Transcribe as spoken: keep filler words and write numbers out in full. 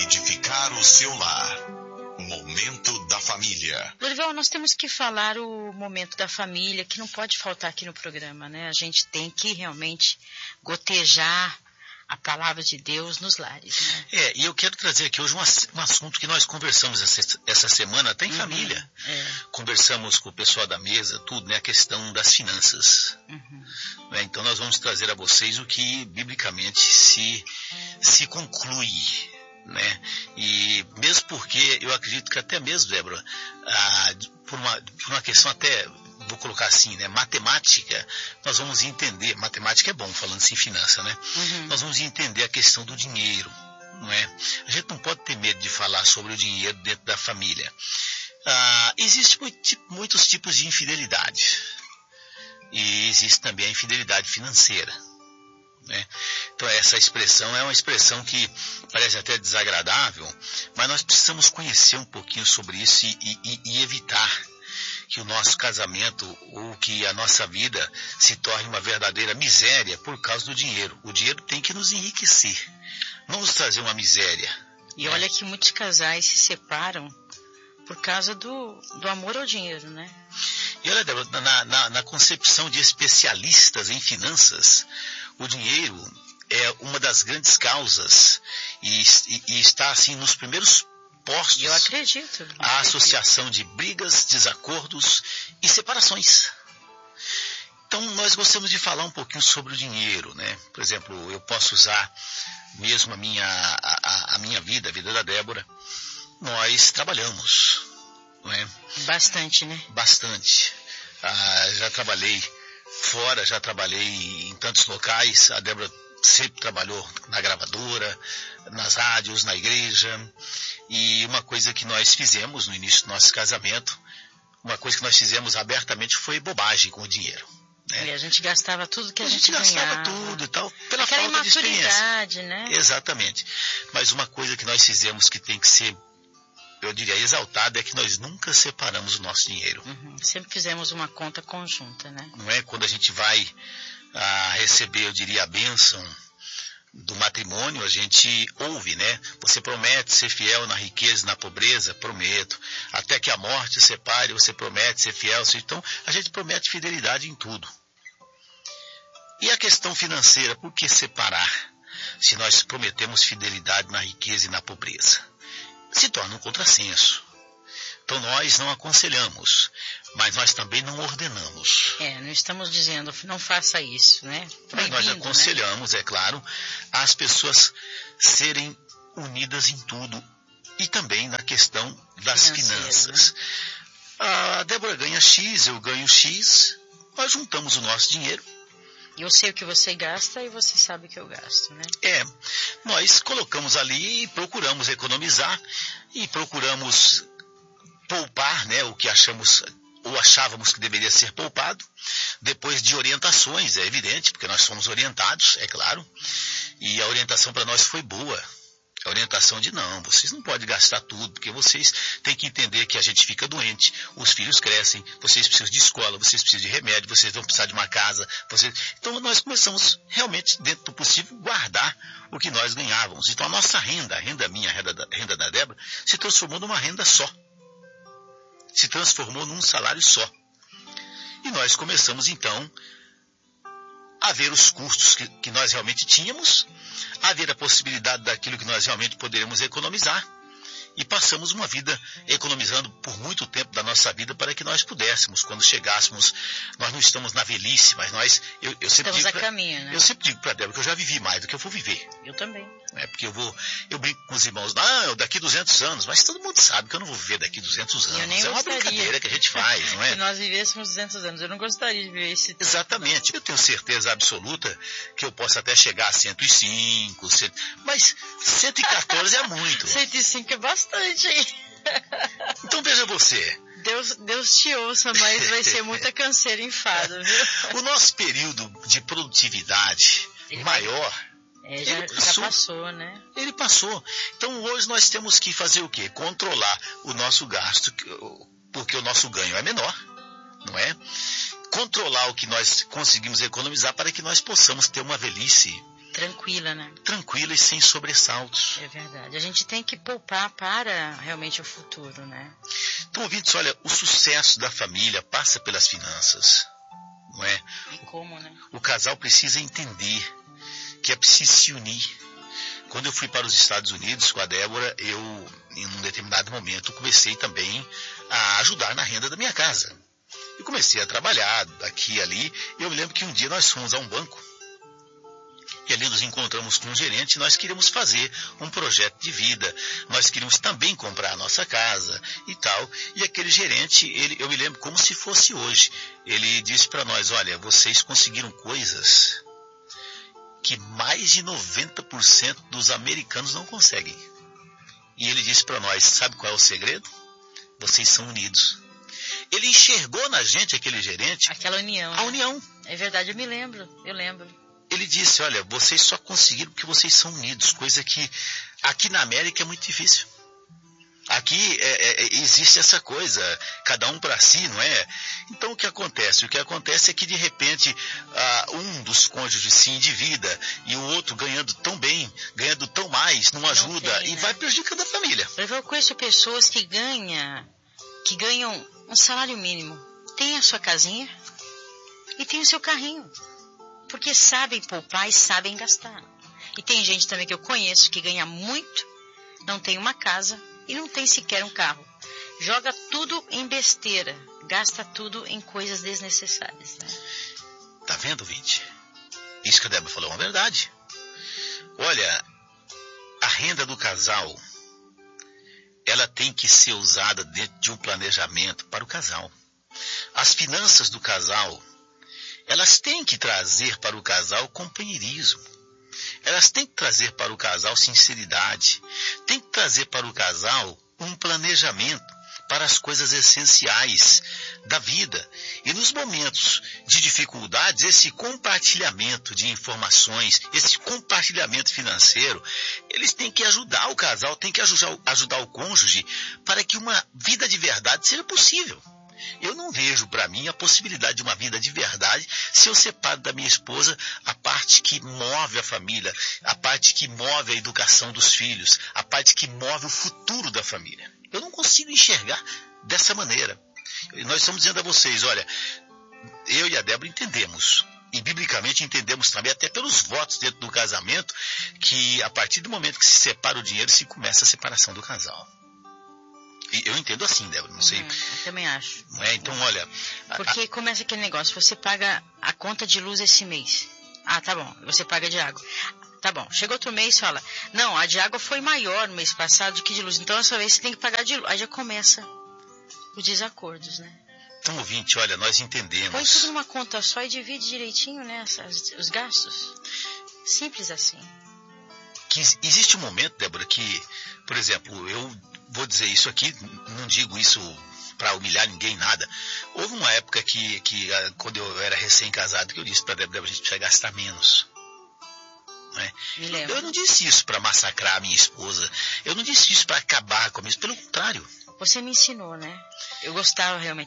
edificar o seu lar. Momento da Família. Lorival, nós temos que falar o momento da família, que não pode faltar aqui no programa, né? A gente tem que realmente gotejar a palavra de Deus nos lares, né? É, e eu quero trazer aqui hoje um, um assunto que nós conversamos essa, essa semana, até em Uhum, família. é. Conversamos com o pessoal da mesa, tudo, né? A questão das finanças. Uhum. Né? Então nós vamos trazer a vocês o que biblicamente se, se conclui. Né? E mesmo porque eu acredito que até mesmo, Débora, ah, por, uma, por uma questão até, vou colocar assim, né, matemática, nós vamos entender, matemática é bom falando assim, finança, né? Uhum. Nós vamos entender a questão do dinheiro, não é? A gente não pode ter medo de falar sobre o dinheiro dentro da família. Ah, Existem muito, muitos tipos de infidelidade e existe também a infidelidade financeira. Né? Então essa expressão é uma expressão que parece até desagradável, mas nós precisamos conhecer um pouquinho sobre isso e, e, e evitar que o nosso casamento ou que a nossa vida se torne uma verdadeira miséria por causa do dinheiro. O dinheiro tem que nos enriquecer, não nos trazer uma miséria. E né? olha que muitos casais se separam por causa do, do amor ao dinheiro, né? E olha, Débora, na, na, na concepção de especialistas em finanças, o dinheiro é uma das grandes causas e, e, e está assim nos primeiros postos. Eu acredito. Eu a acredito. associação de brigas, desacordos e separações. Então nós gostamos de falar um pouquinho sobre o dinheiro, né? Por exemplo, eu posso usar mesmo a minha, a, a minha vida, a vida da Débora. Nós trabalhamos, não é? Bastante, né? Bastante. Ah, já trabalhei fora, já trabalhei em tantos locais. A Débora sempre trabalhou na gravadora, nas rádios, na igreja. E uma coisa que nós fizemos no início do nosso casamento, uma coisa que nós fizemos abertamente foi bobagem com o dinheiro. Né? E a gente gastava tudo que a, a gente, gente gastava ganhava. tudo e tal, pela Aquela falta de experiência. imaturidade, né? Exatamente. Mas uma coisa que nós fizemos que tem que ser, eu diria, exaltada, é que nós nunca separamos o nosso dinheiro. Uhum. Sempre fizemos uma conta conjunta, né? Não é? Quando a gente vai ah, receber, eu diria, a bênção do matrimônio, a gente ouve, né? Você promete ser fiel na riqueza e na pobreza? Prometo. Até que a morte separe, você promete ser fiel. Então, a gente promete fidelidade em tudo. E a questão financeira, por que separar? Se nós prometemos fidelidade na riqueza e na pobreza, se torna um contrassenso. Então nós não aconselhamos, mas nós também não ordenamos. É, não estamos dizendo, não faça isso, né? Mas nós Proibindo, aconselhamos, né? É claro, as pessoas serem unidas em tudo e também na questão das Financeiro, finanças. Né? A Débora ganha X, eu ganho X, nós juntamos o nosso dinheiro. Eu sei o que você gasta e você sabe o que eu gasto, né? É, nós colocamos ali e procuramos economizar e procuramos poupar, né, o que achamos ou achávamos que deveria ser poupado, depois de orientações, é evidente, porque nós fomos orientados, é claro, e a orientação para nós foi boa. A orientação de não, vocês não podem gastar tudo, porque vocês têm que entender que a gente fica doente, os filhos crescem, vocês precisam de escola, vocês precisam de remédio, vocês vão precisar de uma casa. Vocês... Então nós começamos realmente, dentro do possível, guardar o que nós ganhávamos. Então a nossa renda, a renda minha, a renda da, a renda da Débora, se transformou numa renda só. Se transformou num salário só. E nós começamos então a ver os custos que, que nós realmente tínhamos, a ver a possibilidade daquilo que nós realmente poderíamos economizar, e passamos uma vida economizando por muito tempo da nossa vida para que nós pudéssemos, quando chegássemos, nós não estamos na velhice, mas nós, eu, eu sempre Estamos digo a pra, caminho, né? eu sempre digo para a Débora que eu já vivi mais do que eu vou viver. Eu também. É porque eu vou, eu brinco com os irmãos, não, daqui duzentos anos, mas todo mundo sabe que eu não vou viver daqui duzentos anos. Eu nem é uma gostaria. brincadeira que a gente faz, não é? Se nós vivêssemos duzentos anos, eu não gostaria de viver esse tempo. Exatamente. Eu tenho certeza absoluta que eu posso até chegar a cento e cinco, cem, mas cento e quatorze é muito. cento e cinco é bastante, hein? Então veja você. Deus, Deus te ouça, mas vai ser muita canseira e enfado, viu? O nosso período de produtividade Ele maior, É, já, ele já passou. passou, né? Ele passou. Então hoje nós temos que fazer o quê? Controlar o nosso gasto, porque o nosso ganho é menor, não é? Controlar o que nós conseguimos economizar para que nós possamos ter uma velhice tranquila, né? Tranquila e sem sobressaltos. É verdade. A gente tem que poupar para realmente o futuro, né? Então, ouvintes, olha, o sucesso da família passa pelas finanças, não é? E como, né? O casal precisa entender que é preciso se unir. Quando eu fui para os Estados Unidos com a Débora, eu, em um determinado momento, comecei também a ajudar na renda da minha casa. Eu comecei a trabalhar daqui e ali. Eu me lembro que um dia nós fomos a um banco e ali nos encontramos com um gerente e nós queríamos fazer um projeto de vida. Nós queríamos também comprar a nossa casa e tal. E aquele gerente, ele, eu me lembro como se fosse hoje. Ele disse para nós, olha, vocês conseguiram coisas que mais de noventa por cento dos americanos não conseguem. E ele disse para nós, sabe qual é o segredo? Vocês são unidos. Ele enxergou na gente, aquele gerente, aquela união. A né? união. É verdade, eu me lembro, eu lembro. Ele disse, olha, vocês só conseguiram porque vocês são unidos, coisa que aqui na América é muito difícil. Aqui é, é, existe essa coisa, cada um para si, não é? Então o que acontece? O que acontece é que de repente uh, um dos cônjuges se endivida e o outro ganhando tão bem, ganhando tão mais, não ajuda não tem, e né? vai prejudicando a família. Eu conheço pessoas que ganham, que ganham um salário mínimo, tem a sua casinha e tem o seu carrinho, porque sabem poupar e sabem gastar. E tem gente também que eu conheço que ganha muito, não tem uma casa e não tem sequer um carro. Joga tudo em besteira, gasta tudo em coisas desnecessárias. Né? Tá vendo, ouvinte? Isso que a Débora falou é uma verdade. Olha, a renda do casal, ela tem que ser usada dentro de um planejamento para o casal. As finanças do casal, elas têm que trazer para o casal companheirismo. Elas têm que trazer para o casal sinceridade. Tem que trazer para o casal um planejamento para as coisas essenciais da vida. E nos momentos de dificuldades, esse compartilhamento de informações, esse compartilhamento financeiro, eles têm que ajudar o casal, têm que ajudar, ajudar o cônjuge para que uma vida de verdade seja possível. Eu não vejo para mim a possibilidade de uma vida de verdade se eu separo da minha esposa a parte que move a família, a parte que move a educação dos filhos, a parte que move o futuro da família. Eu não consigo enxergar dessa maneira. Nós estamos dizendo a vocês, olha, eu e a Débora entendemos, e biblicamente entendemos também, até pelos votos dentro do casamento, que a partir do momento que se separa o dinheiro, se começa a separação do casal. Eu entendo assim, Débora, não sei. Uhum, eu também acho. Não é? Então, olha... Porque a... começa aquele negócio, você paga a conta de luz esse mês. Ah, tá bom, você paga de água. Tá bom, chega outro mês e fala, não, a de água foi maior no mês passado do que de luz, então essa vez você tem que pagar de luz. Aí já começa os desacordos, né? Então, ouvinte, olha, nós entendemos... Põe tudo numa conta só e divide direitinho, né, as, os gastos. Simples assim. Que existe um momento, Débora, que, por exemplo, eu... vou dizer isso aqui, não digo isso para humilhar ninguém, nada. Houve uma época que, que quando eu era recém-casado, que eu disse para a Débora, a gente precisa gastar menos. Não é? Me lembro. Eu não disse isso para massacrar a minha esposa. Eu não disse isso para acabar com isso. Pelo contrário. Você me ensinou, né? Eu gostava realmente.